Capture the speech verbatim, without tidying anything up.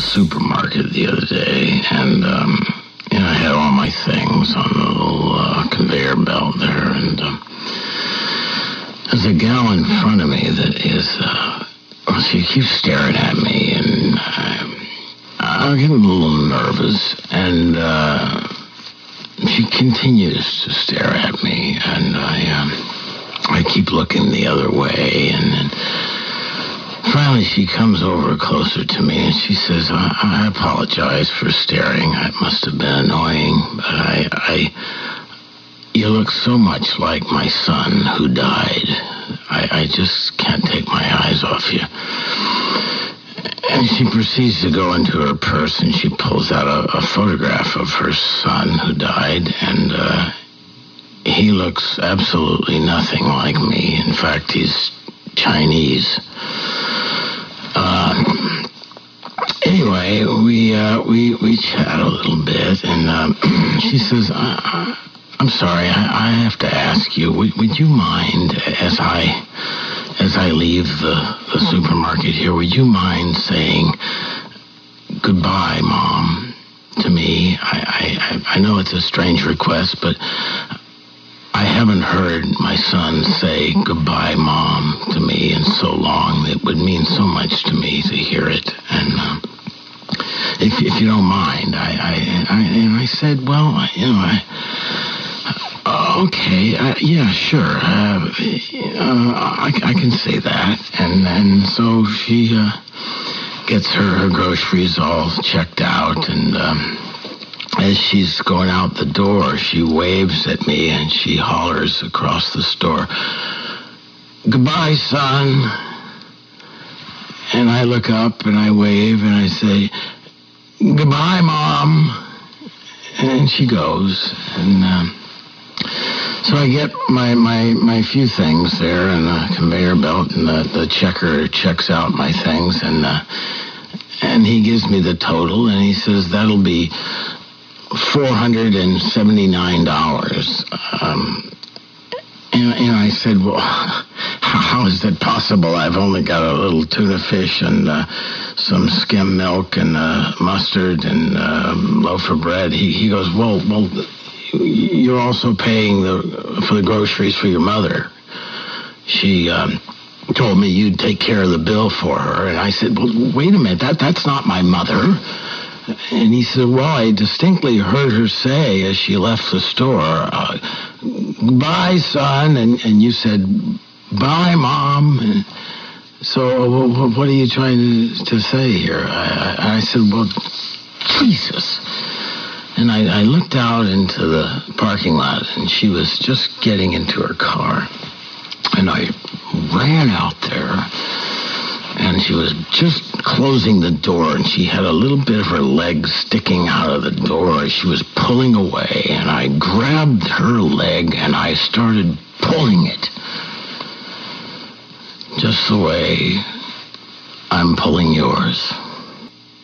supermarket the other day, and um, you know, I had all my things on the little uh, conveyor belt there, and um, there's a gal in front of me that is, uh, well, she keeps staring at me, and I'm, I'm getting a little nervous, and uh, she continues to stare at me, and I, um, I keep looking the other way, and then finally, she comes over closer to me, and she says, I, I apologize for staring. It must have been annoying, but I, I, you look so much like my son who died. I, I just can't take my eyes off you. And she proceeds to go into her purse, and she pulls out a, a photograph of her son who died, and uh, he looks absolutely nothing like me. In fact, he's Chinese. Uh, anyway, we uh, we we chat a little bit, and um, she says, I, I, "I'm sorry, I, I have to ask you. Would, would you mind, as I as I leave the, the supermarket here, would you mind saying goodbye, Mom, to me? I, I I know it's a strange request, but I haven't heard my son say goodbye, Mom, to me in so long. It would mean so much to me to hear it. And uh, if if you don't mind, I I, I and I said, well, I, you know, I uh, okay, uh, yeah, sure, uh, uh, I, I can say that. And and so she uh, gets her, her groceries all checked out, and Um, as she's going out the door, she waves at me and she hollers across the store, "Goodbye, son." And I look up and I wave and I say, "Goodbye, Mom." And she goes. And um, so I get my, my, my few things there in the conveyor belt, and the, the checker checks out my things, and uh, and he gives me the total, and he says, that'll be four hundred seventy-nine dollars. Um, and, and I said, well, how, how is that possible? I've only got a little tuna fish and uh, some skim milk and uh, mustard and a loaf of bread. He, he goes, well, well, you're also paying the for the groceries for your mother. She um, told me you'd take care of the bill for her. And I said, well, wait a minute, that that's not my mother. And he said, well, I distinctly heard her say as she left the store, uh, "Bye, son," and, and you said, "Bye, Mom." And so what are you trying to, to say here? I, I said, well, Jesus. And I, I looked out into the parking lot, and she was just getting into her car. And I ran out there, and she was just closing the door, and she had a little bit of her leg sticking out of the door. She was pulling away, and I grabbed her leg, and I started pulling it. Just the way I'm pulling yours.